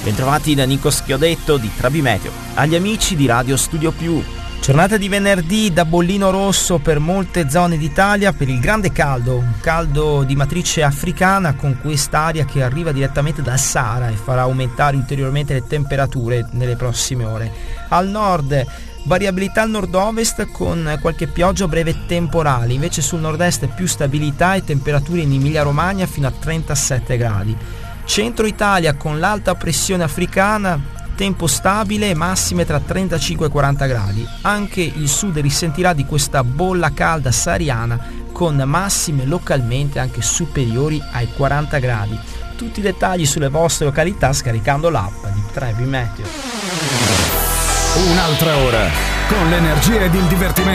Bentrovati da Nico Schiodetto di Trebi Meteo, agli amici di Radio Studio Più. Giornata di venerdì da bollino rosso per molte zone d'Italia per il grande caldo, un caldo di matrice africana con quest'aria che arriva direttamente dal Sahara e farà aumentare ulteriormente le temperature nelle prossime ore. Al nord variabilità al nord-ovest con qualche pioggia breve temporale, invece sul nord-est più stabilità e temperature in Emilia-Romagna fino a 37 gradi. Centro Italia con l'alta pressione africana, tempo stabile, massime tra 35 e 40 gradi. Anche il sud risentirà di questa bolla calda sahariana con massime localmente anche superiori ai 40 gradi. Tutti i dettagli sulle vostre località scaricando l'app di Trebi Meteo. Un'altra ora con l'energia ed il divertimento